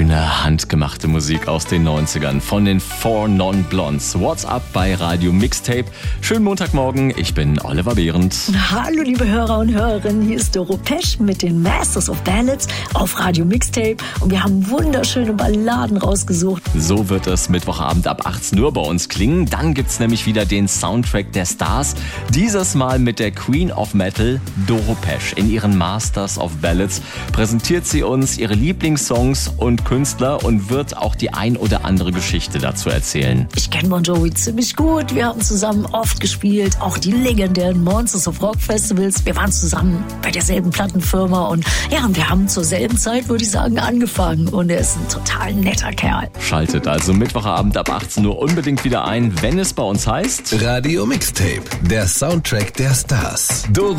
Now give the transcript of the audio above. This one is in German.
Schöne, handgemachte Musik aus den 90ern von den Four Non Blondes. What's up bei Radio Mixtape. Schönen Montagmorgen, ich bin Oliver Behrendt. Hallo liebe Hörer und Hörerinnen, hier ist Doro Pesch mit den Masters of Ballads auf Radio Mixtape und wir haben wunderschöne Balladen rausgesucht. So wird es Mittwochabend ab 18 Uhr bei uns klingen. Dann gibt's nämlich wieder den Soundtrack der Stars. Dieses Mal mit der Queen of Metal, Doro Pesch. In ihren Masters of Ballads präsentiert sie uns ihre Lieblingssongs und Künstler und wird auch die ein oder andere Geschichte dazu erzählen. Ich kenne Bon Jovi ziemlich gut, wir haben zusammen oft gespielt, auch die legendären Monsters of Rock Festivals. Wir waren zusammen bei derselben Plattenfirma und wir haben zur selben Zeit, würde ich sagen, angefangen und er ist ein total netter Kerl. Schaltet also Mittwochabend ab 18 Uhr unbedingt wieder ein, wenn es bei uns heißt Radio Mixtape, der Soundtrack der Stars. Doro